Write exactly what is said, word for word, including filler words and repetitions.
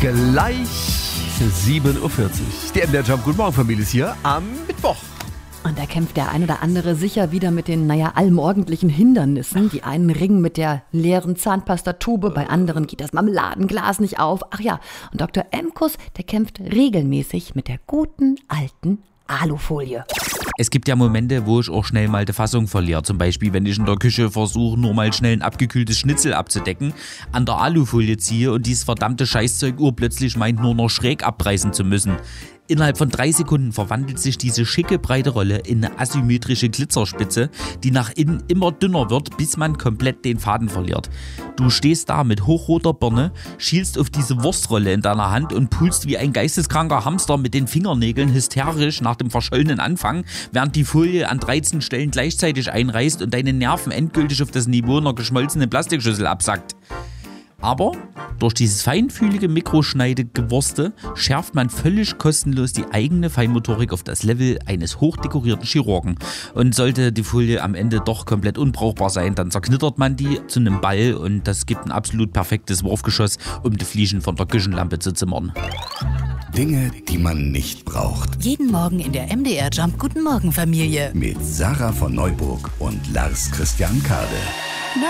Gleich sieben Uhr vierzig. Der M D R Jump, guten Morgen Familie, ist hier am Mittwoch. Und da kämpft der ein oder andere sicher wieder mit den, naja, allmorgendlichen Hindernissen. Die einen ringen mit der leeren Zahnpastatube, bei anderen geht das Marmeladenglas nicht auf. Ach ja, und Doktor Emkus, der kämpft regelmäßig mit der guten alten Alufolie. Es gibt ja Momente, wo ich auch schnell mal die Fassung verliere. Zum Beispiel, wenn ich in der Küche versuche, nur mal schnell ein abgekühltes Schnitzel abzudecken, an der Alufolie ziehe und dieses verdammte Scheißzeug urplötzlich meint, nur noch schräg abreißen zu müssen. Innerhalb von drei Sekunden verwandelt sich diese schicke, breite Rolle in eine asymmetrische Glitzerspitze, die nach innen immer dünner wird, bis man komplett den Faden verliert. Du stehst da mit hochroter Birne, schielst auf diese Wurstrolle in deiner Hand und pulst wie ein geisteskranker Hamster mit den Fingernägeln hysterisch nach dem verschollenen Anfang, während die Folie an dreizehn Stellen gleichzeitig einreißt und deine Nerven endgültig auf das Niveau einer geschmolzenen Plastikschüssel absackt. Aber durch dieses feinfühlige Mikroschneidegewurste schärft man völlig kostenlos die eigene Feinmotorik auf das Level eines hochdekorierten Chirurgen. Und sollte die Folie am Ende doch komplett unbrauchbar sein, dann zerknittert man die zu einem Ball und das gibt ein absolut perfektes Wurfgeschoss, um die Fliesen von der Küchenlampe zu zimmern. Dinge, die man nicht braucht. Jeden Morgen in der M D R Jump Guten Morgen Familie. Mit Sarah von Neuburg und Lars Christian Kade.